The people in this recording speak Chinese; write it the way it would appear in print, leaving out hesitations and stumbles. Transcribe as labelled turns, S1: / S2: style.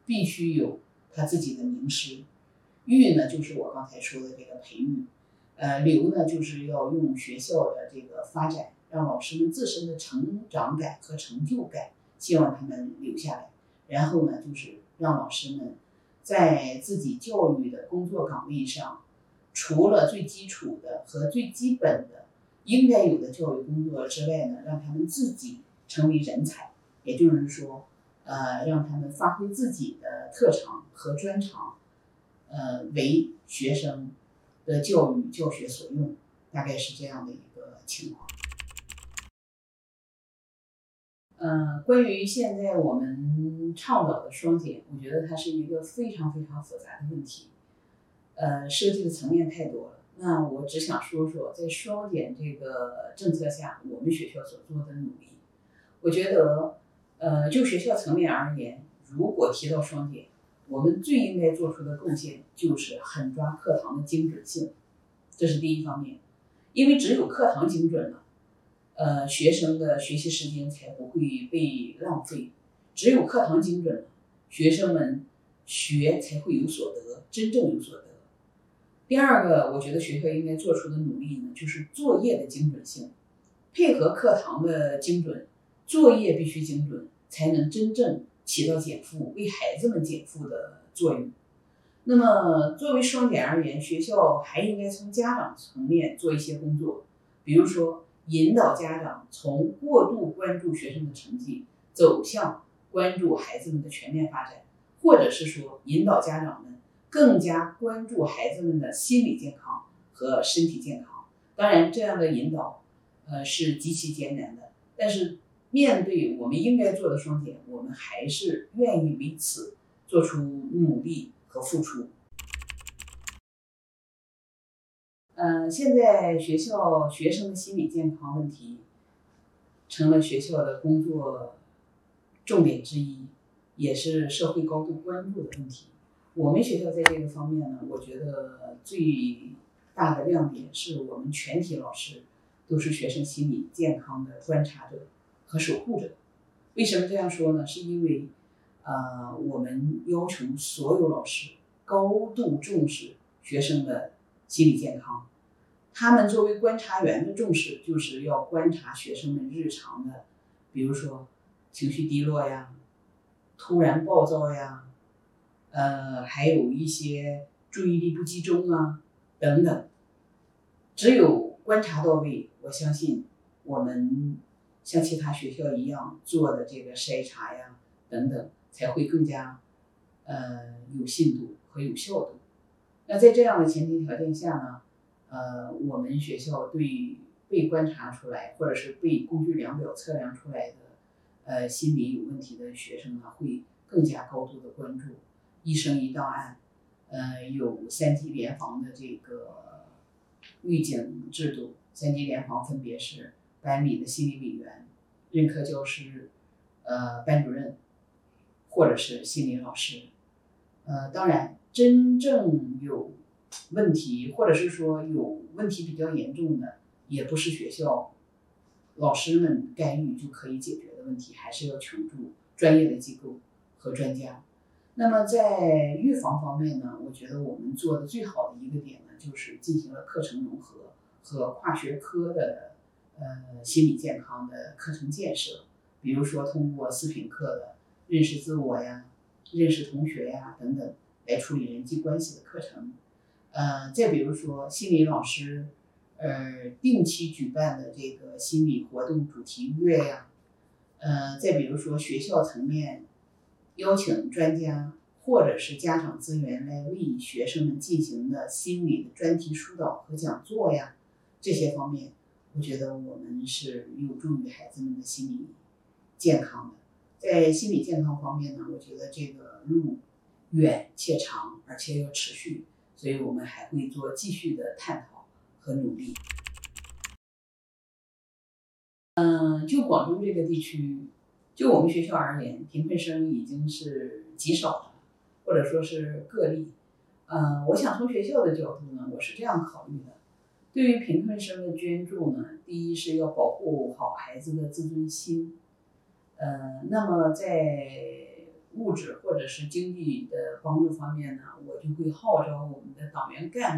S1: 必须有他自己的名师。育呢，就是我刚才说的这个培育，留呢，就是要用学校的这个发展，让老师们自身的成长感和成就感，希望他们留下来。然后呢，就是让老师们在自己教育的工作岗位上，除了最基础的和最基本的应该有的教育工作之外呢，让他们自己成为人才，也就是说，让他们发挥自己的特长和专长，为学生的教育教学所用，大概是这样的一个情况。关于现在我们倡导的双减，我觉得它是一个非常非常复杂的问题，涉及的层面太多了。那我只想说说，在双减这个政策下，我们学校所做的努力。我觉得，就学校层面而言，如果提到双减，我们最应该做出的贡献就是狠抓课堂的精准性，这是第一方面。因为只有课堂精准了，学生的学习时间才不会被浪费。只有课堂精准了，学生们学才会有所得，真正有所得。第二个，我觉得学校应该做出的努力呢，就是作业的精准性，配合课堂的精准，作业必须精准，才能真正起到减负，为孩子们减负的作用。那么，作为双减而言，学校还应该从家长层面做一些工作，比如说引导家长从过度关注学生的成绩，走向关注孩子们的全面发展，或者是说引导家长们更加关注孩子们的心理健康和身体健康。当然，这样的引导，是极其艰难的。但是，面对我们应该做的双减，我们还是愿意为此做出努力和付出。现在学校学生的心理健康问题成了学校的工作重点之一，也是社会高度关注的问题。我们学校在这个方面呢，我觉得最大的亮点是我们全体老师都是学生心理健康的观察者和守护者。为什么这样说呢？是因为我们要求所有老师高度重视学生的心理健康。他们作为观察员的重视，就是要观察学生们日常的，比如说情绪低落呀、突然暴躁呀，还有一些注意力不集中啊等等。只有观察到位，我相信我们像其他学校一样做的这个筛查呀等等，才会更加有信度和有效度。那在这样的前提条件下呢，我们学校对被观察出来或者是被工具量表测量出来的心理有问题的学生呢，会更加高度的关注。一生一档案，有3级联防的这个预警制度，3级联防分别是班里的心理委员、任课教师、班主任或者是心理老师。当然，真正有问题，或者是说有问题比较严重的，也不是学校老师们干预就可以解决的问题，还是要求助专业的机构和专家。那么在预防方面呢，我觉得我们做的最好的一个点呢，就是进行了课程融合和跨学科的心理健康的课程建设，比如说通过4品课的认识自我呀、认识同学呀等等来处理人际关系的课程。再比如说心理老师定期举办的这个心理活动主题月呀，再比如说学校层面邀请专家或者是家长资源来为学生们进行的心理的专题疏导和讲座呀，这些方面我觉得我们是有助于孩子们的心理健康的。在心理健康方面呢，我觉得这个路远且长，而且要持续，所以我们还会做继续的探讨和努力。就广州这个地区，就我们学校而言，贫困生已经是极少了，或者说是个例。我想从学校的角度呢，我是这样考虑的：对于贫困生的捐助呢，第一是要保护好孩子的自尊心。那么在物质或者是经济的帮助方面呢，我就会号召我们的党员干部